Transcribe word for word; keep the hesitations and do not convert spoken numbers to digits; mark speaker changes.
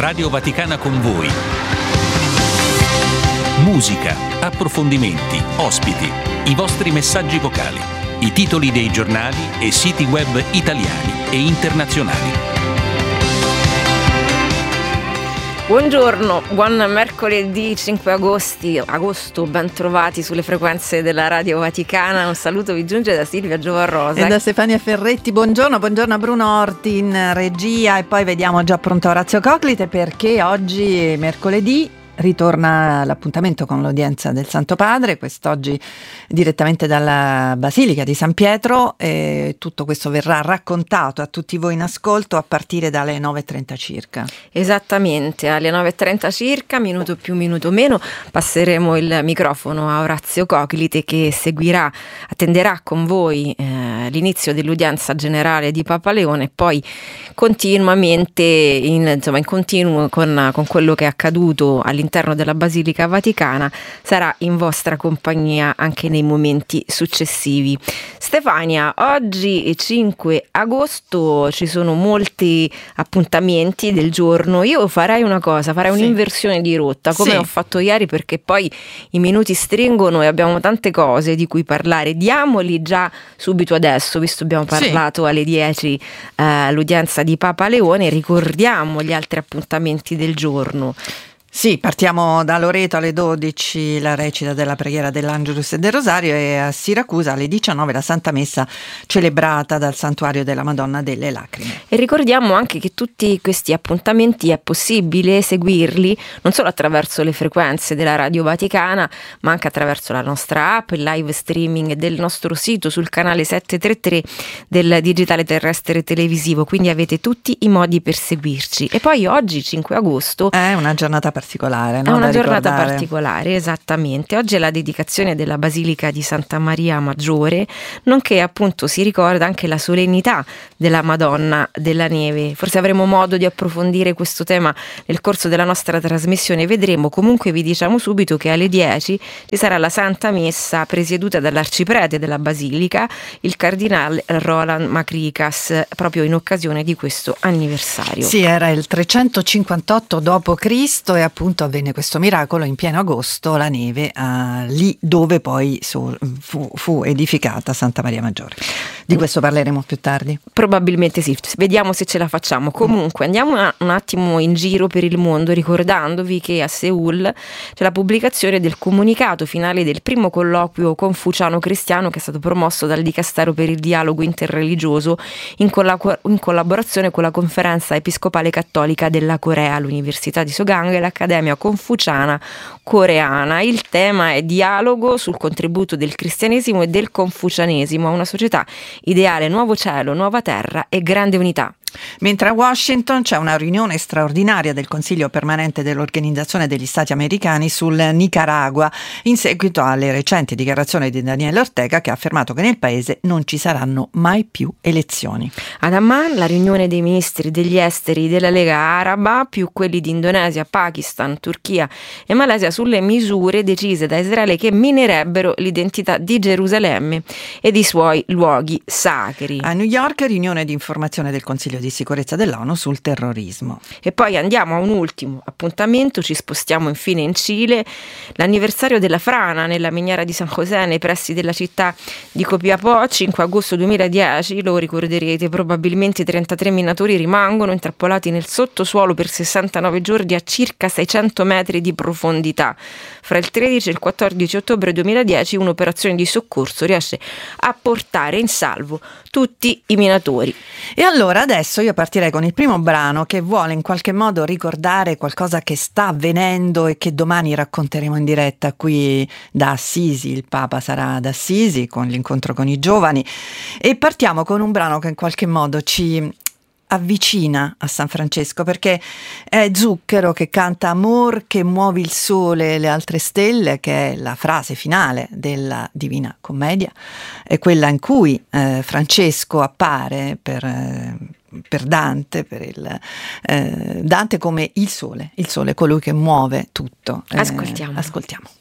Speaker 1: Radio Vaticana con voi. Musica, approfondimenti, ospiti, i vostri messaggi vocali, i titoli dei giornali e siti web italiani e internazionali.
Speaker 2: Buongiorno, buon mercoledì cinque agosto, agosto, ben trovati sulle frequenze della Radio Vaticana. Un saluto vi giunge da Silvia Giovarrosa
Speaker 3: e da Stefania Ferretti. Buongiorno, buongiorno a Bruno Orti in regia, e poi vediamo già pronto Orazio Coclite, perché oggi mercoledì ritorna l'appuntamento con l'udienza del Santo Padre, quest'oggi direttamente dalla Basilica di San Pietro, e tutto questo verrà raccontato a tutti voi in ascolto a partire dalle nove e trenta circa.
Speaker 2: Esattamente, alle nove e trenta circa, minuto più minuto meno, passeremo il microfono a Orazio Coclite, che seguirà, attenderà con voi eh, l'inizio dell'udienza generale di Papa Leone, e poi continuamente in, insomma, in continuo con, con quello che è accaduto all'interno all'interno della Basilica Vaticana, sarà in vostra compagnia anche nei momenti successivi. Stefania, oggi cinque agosto ci sono molti appuntamenti del giorno. Io farei una cosa, farei sì. un'inversione di rotta, come sì. ho fatto ieri, perché poi i minuti stringono e abbiamo tante cose di cui parlare. Diamoli già subito adesso, visto abbiamo parlato sì. alle dieci eh, l'udienza di Papa Leone, ricordiamo gli altri appuntamenti del giorno.
Speaker 3: Sì, partiamo da Loreto alle dodici la recita della preghiera dell'Angelus e del Rosario, e a Siracusa alle diciannove la Santa Messa celebrata dal Santuario della Madonna delle Lacrime.
Speaker 2: E ricordiamo anche che tutti questi appuntamenti è possibile seguirli non solo attraverso le frequenze della Radio Vaticana, ma anche attraverso la nostra app, il live streaming del nostro sito sul canale settecentotrentatré del digitale terrestre televisivo, quindi avete tutti i modi per seguirci. E poi oggi cinque agosto
Speaker 3: è una giornata particolare, no?
Speaker 2: È una
Speaker 3: da
Speaker 2: giornata
Speaker 3: ricordare.
Speaker 2: particolare, esattamente. Oggi è la dedicazione della Basilica di Santa Maria Maggiore, nonché appunto si ricorda anche la solennità della Madonna della Neve. Forse avremo modo di approfondire questo tema nel corso della nostra trasmissione, vedremo. Comunque vi diciamo subito che alle dieci ci sarà la Santa Messa presieduta dall'arciprete della Basilica, il cardinale Roland Macricas, proprio in occasione di questo anniversario.
Speaker 3: Sì, era il trecentocinquantotto dopo Cristo e appunto avvenne questo miracolo in pieno agosto, la neve, uh, lì dove poi su, fu, fu edificata Santa Maria Maggiore. Di questo parleremo più tardi?
Speaker 2: Probabilmente sì, vediamo se ce la facciamo. Comunque andiamo una, un attimo in giro per il mondo, ricordandovi che a Seul c'è la pubblicazione del comunicato finale del primo colloquio confuciano cristiano, che è stato promosso dal Dicastero per il dialogo interreligioso in, colla- in collaborazione con la Conferenza Episcopale Cattolica della Corea, l'Università di Sogang e l'Accademia Confuciana Coreana. Il tema è dialogo sul contributo del cristianesimo e del confucianesimo a una società ideale, nuovo cielo, nuova terra e grande unità.
Speaker 3: Mentre a Washington c'è una riunione straordinaria del Consiglio permanente dell'Organizzazione degli Stati Americani sul Nicaragua, in seguito alle recenti dichiarazioni di Daniel Ortega, che ha affermato che nel paese non ci saranno mai più elezioni.
Speaker 2: Ad Amman la riunione dei ministri degli esteri della Lega Araba, più quelli di Indonesia, Pakistan, Turchia e Malesia, sulle misure decise da Israele che minerebbero l'identità di Gerusalemme e dei suoi luoghi sacri.
Speaker 3: A New York riunione di informazione del Consiglio di sicurezza dell'ONU sul terrorismo.
Speaker 2: E poi andiamo a un ultimo appuntamento, ci spostiamo infine in Cile, l'anniversario della frana nella miniera di San José nei pressi della città di Copiapó, cinque agosto duemiladieci, lo ricorderete, probabilmente trentatré minatori rimangono intrappolati nel sottosuolo per sessantanove giorni a circa seicento metri di profondità. Fra il tredici e il quattordici ottobre duemiladieci un'operazione di soccorso riesce a portare in salvo tutti i minatori.
Speaker 3: E allora adesso io partirei con il primo brano, che vuole in qualche modo ricordare qualcosa che sta avvenendo e che domani racconteremo in diretta qui da Assisi. Il Papa sarà ad Assisi con l'incontro con i giovani, e partiamo con un brano che in qualche modo ci avvicina a San Francesco, perché è Zucchero che canta "Amor che muovi il sole e le altre stelle", che è la frase finale della Divina Commedia, è quella in cui eh, Francesco appare per eh, per Dante, per il eh, Dante come il sole, il sole, colui che muove tutto.
Speaker 2: Ascoltiamo.
Speaker 3: Eh, ascoltiamo.